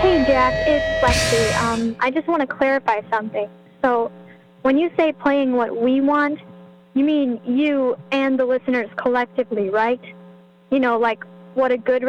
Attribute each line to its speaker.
Speaker 1: Hey, Jack, it's Lexi. I just want to clarify something. So, when you say playing what we want, you mean you and the listeners collectively, right? You know, like what a good